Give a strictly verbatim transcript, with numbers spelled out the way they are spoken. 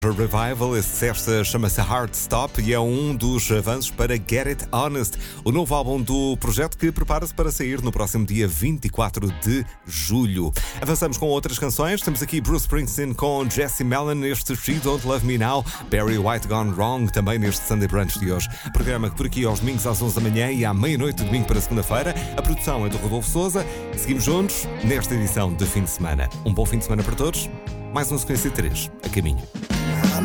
Revival, esse sexta chama-se Hard Stop e é um dos avanços para Get It Honest, o novo álbum do projeto que prepara-se para sair no próximo dia vinte e quatro de julho. Avançamos com outras canções, temos aqui Bruce Springsteen com Jesse Mellon neste She Don't Love Me Now, Barry White Gone Wrong também neste Sunday Brunch de hoje. Programa que por aqui aos domingos às onze da manhã e à meia-noite de domingo para segunda-feira. A produção é do Rodolfo Sousa. Seguimos juntos nesta edição de fim de semana. Um bom fim de semana para todos. Mais uma sequência de três a caminho.